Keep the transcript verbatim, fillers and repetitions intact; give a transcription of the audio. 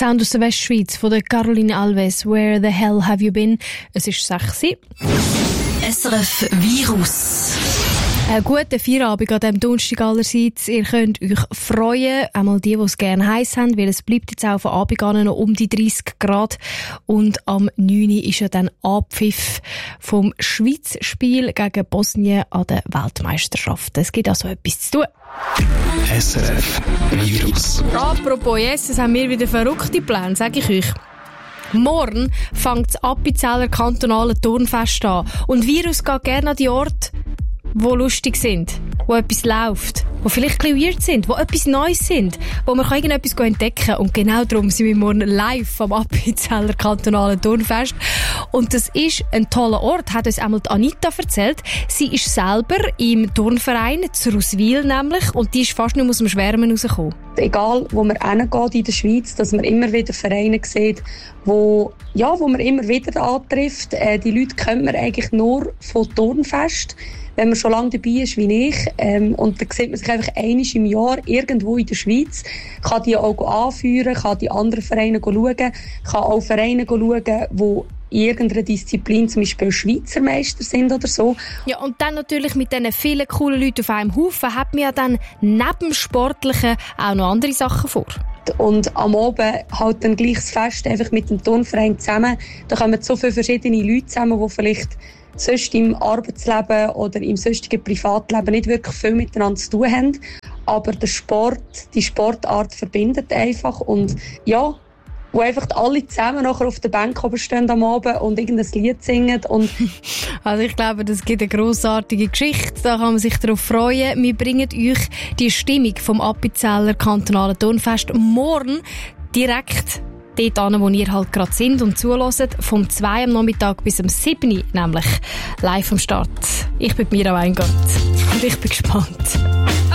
Sound aus der Westschweiz von der Caroline Alves. Where the hell have you been? Es ist sechs. S R F Virus. Einen guten Feierabend an diesem Donnerstag allerseits. Ihr könnt euch freuen, einmal die, die es gerne heiß haben, weil es bleibt jetzt auch von Abend an noch um die dreissig Grad. Und am neun ist ja dann Abpfiff vom Schweiz-Spiel gegen Bosnien an der Weltmeisterschaft. Es gibt also etwas zu tun. S R F Virus. Apropos Essen, haben wir wieder verrückte Pläne, sage ich euch. Morgen fängt das Appenzeller kantonale Turnfest an. Und Virus geht gerne an die Orte, die lustig sind, wo etwas läuft, wo vielleicht ein bisschen weird sind, wo etwas Neues sind, wo man irgendetwas entdecken kann. Und genau darum sind wir morgen live vom Appenzeller kantonalen Turnfest. Und das ist ein toller Ort, hat uns einmal Anita erzählt. Sie ist selber im Turnverein, zu Ruswil nämlich, und die ist fast nur aus dem Schwärmen rausgekommen. Egal, wo man hingeht in der Schweiz, dass man immer wieder Vereine sieht, wo, ja, wo man immer wieder antrifft. Äh, die Leute kennt man eigentlich nur von Turnfest, wenn man schon lange dabei ist wie ich. Ähm, und dann sieht man sich einfach einmal im Jahr irgendwo in der Schweiz, kann die auch anführen, kann die anderen Vereine schauen, kann auch Vereine schauen, die in irgendeiner Disziplin zum Beispiel Schweizer Meister sind oder so. Ja, und dann natürlich mit diesen vielen coolen Leuten auf einem Haufen hat man ja dann neben dem Sportlichen auch noch andere Sachen vor. Und am Abend halt dann gleich das Fest einfach mit dem Turnverein zusammen. Da kommen so viele verschiedene Leute zusammen, die vielleicht sonst im Arbeitsleben oder im sonstigen Privatleben nicht wirklich viel miteinander zu tun haben. Aber der Sport, die Sportart verbindet einfach. Und ja, wo einfach alle zusammen nachher auf der Bank oben stehen am Abend und irgendein Lied singen. Und also ich glaube, das gibt eine grossartige Geschichte. Da kann man sich darauf freuen. Wir bringen euch die Stimmung vom Appenzeller kantonalen Turnfest morgen direkt dort an, wo ihr halt gerade sind und zuhört. Vom zwei am Nachmittag bis am sieben, nämlich live am Start. Ich bin Mira Weingart und ich bin gespannt.